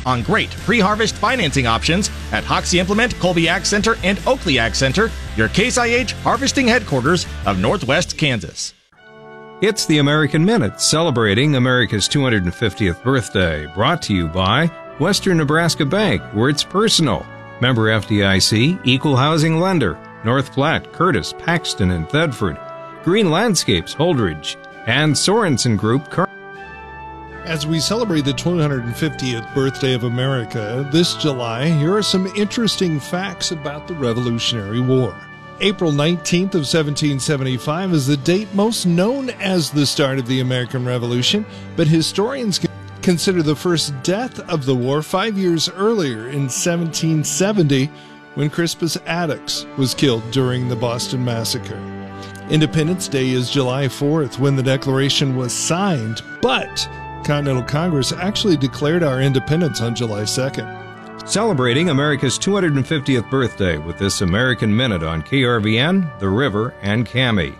on great pre-harvest financing options at Hoxie Implement, Colby Ag Center, and Oakley Ag Center, your Case IH harvesting headquarters of Northwest Kansas. It's the American Minute, celebrating America's 250th birthday, brought to you by Western Nebraska Bank, where it's personal. Member FDIC, Equal Housing Lender, North Platte, Curtis, Paxton, and Thedford, Green Landscapes, Holdridge, and Sorensen Group. As we celebrate the 250th birthday of America this July, here are some interesting facts about the Revolutionary War. April 19th of 1775 is the date most known as the start of the American Revolution, but historians consider the first death of the war 5 years earlier in 1770, when Crispus Attucks was killed during the Boston Massacre. Independence Day is July 4th, when the Declaration was signed, but Continental Congress actually declared our independence on July 2nd. Celebrating America's 250th birthday with this American Minute on KRVN, The River, and KAMI.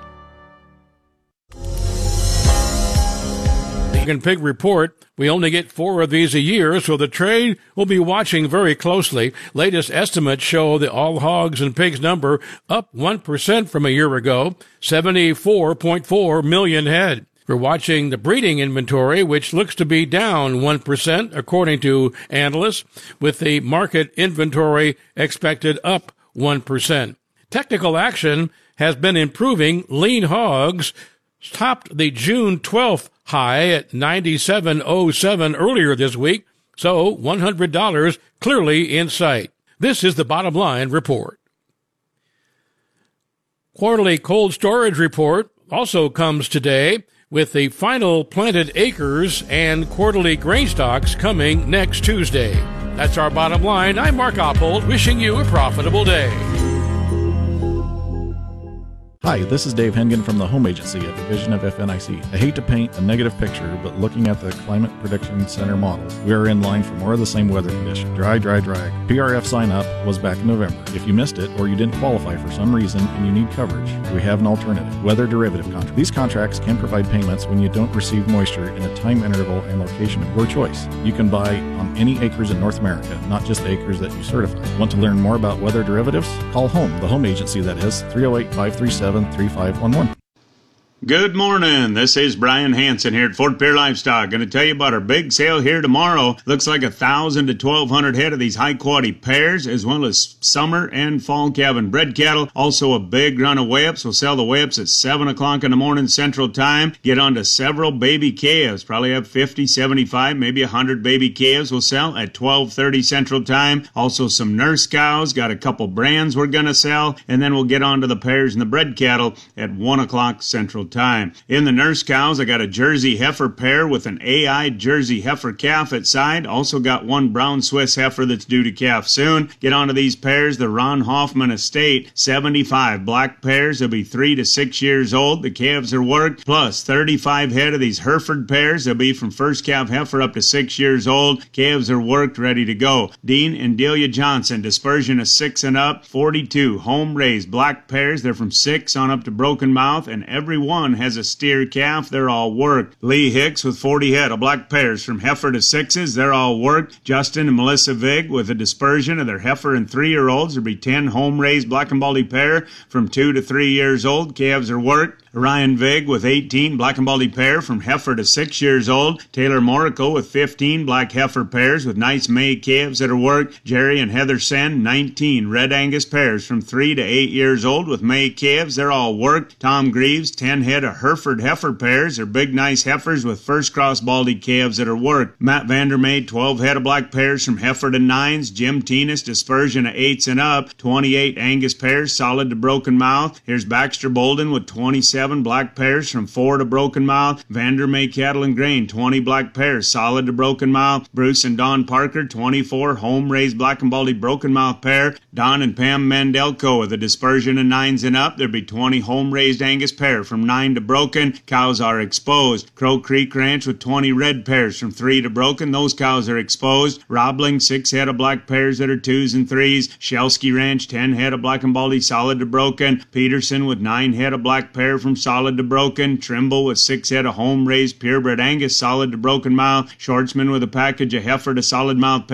Pig and Pig Report. We only get 4 of these a year, so the trade will be watching very closely. Latest estimates show the all hogs and pigs number up 1% from a year ago, 74.4 million head. We're watching the breeding inventory, which looks to be down 1%, according to analysts, with the market inventory expected up 1%. Technical action has been improving. Lean hogs topped the June 12th high at $97.07 earlier this week, so $100 clearly in sight. This is the Bottom Line Report. Quarterly cold storage report also comes today, with the final planted acres and quarterly grain stocks coming next Tuesday. That's our Bottom Line. I'm Mark Oppold, wishing you a profitable day. Hi, this is Dave Hengen from the Home Agency at Division of FNIC. I hate to paint a negative picture, but looking at the Climate Prediction Center models, we are in line for more of the same weather condition. Dry, dry, dry. PRF sign up was back in November. If you missed it or you didn't qualify for some reason and you need coverage, we have an alternative, weather derivative contract. These contracts can provide payments when you don't receive moisture in a time interval and location of your choice. You can buy on any acres in North America, not just the acres that you certify. Want to learn more about weather derivatives? Call HOME, the Home Agency that is, 308-537-3511. Good morning. This is Brian Hansen here at Fort Pierre Livestock. Going to tell you about our big sale here tomorrow. Looks like 1,000 to 1,200 head of these high-quality pairs, as well as summer and fall calving bred cattle. Also a big run of weigh-ups. We'll sell the weigh-ups at 7 o'clock in the morning Central Time. Get on to several baby calves. Probably have 50, 75, maybe 100 baby calves. We'll sell at 12:30 Central Time. Also some nurse cows. Got a couple brands we're going to sell. And then we'll get on to the pairs and the bred cattle at 1 o'clock Central Time. In the nurse cows, I got a Jersey heifer pair with an AI Jersey heifer calf at side. Also got one brown Swiss heifer that's due to calf soon. Get onto these pairs. The Ron Hoffman Estate, 75 black pairs. They'll be 3 to 6 years old. The calves are worked. Plus 35 head of these Hereford pairs. They'll be from first calf heifer up to 6 years old. Calves are worked, ready to go. Dean and Delia Johnson, dispersion of 6 and up. 42 home raised black pairs. They're from 6 on up to Broken Mouth, and every one has a steer calf. They're all worked. Lee Hicks with 40 head of black pairs from heifer to 6s. They're all worked. Justin and Melissa Vig with a dispersion of their heifer and 3-year-olds. There'll be 10 home raised black and baldy pair from 2 to 3 years old. Calves are worked. Ryan Vig with 18 black and baldy pair from heifer to 6 years old. Taylor Morico with 15 black heifer pairs with nice May calves that are worked. Jerry and Heather Sen, 19 red Angus pairs from 3 to 8 years old with May calves. They're all worked. Tom Greaves, 10 head of Hereford heifer pairs. They're big nice heifers with first cross baldy calves that are worked. Matt Vandermeer, 12 head of black pairs from heifer to 9s. Jim Teenis, dispersion of 8s and up. 28 Angus pairs, solid to Broken Mouth. Here's Baxter Bolden with 27 black pairs from 4 to Broken Mouth. Vandermeer Cattle and Grain, 20 black pairs, solid to Broken Mouth. Bruce and Don Parker, 24 home raised black and baldy Broken Mouth pair. Don and Pam Mandelko with a dispersion of 9s and up. There'll be 20 home raised Angus pair from 9 to Broken. Cows are exposed. Crow Creek Ranch with 20 red pairs from 3 to Broken. Those cows are exposed. Robling, 6 head of black pairs that are 2s and 3s. Shelsky Ranch, 10 head of black and baldy solid to Broken. Peterson with 9 head of black pair from solid to Broken. Trimble with 6 head of home raised purebred Angus solid to Broken Mouth. Shortsman with a package of heifer to solid mouth